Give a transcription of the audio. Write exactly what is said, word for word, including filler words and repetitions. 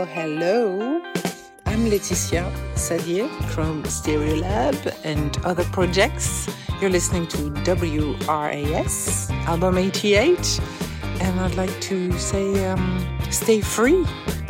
Hello, I'm Laetitia Sadier from Stereolab and other projects. You're listening to W R A S, album eighty-eight, and I'd like to say um, stay free.